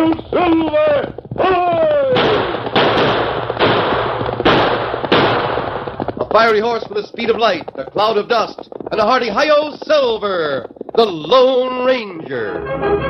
Silver! A fiery horse with the speed of light, a cloud of dust, and a hearty hi-yo, Silver, the Lone Ranger.